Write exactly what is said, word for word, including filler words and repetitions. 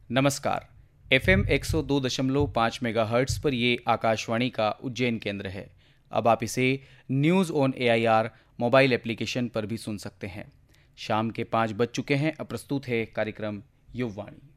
नमस्कार। एफएम एक सौ दो दशमलव पाँच मेगाहर्ट्ज़ पर ये आकाशवाणी का उज्जैन केंद्र है। अब आप इसे news on AIR mobile application पर भी सुन सकते हैं। शाम के पाँच बज चुके हैं। अब प्रस्तुत है कार्यक्रम युववाणी।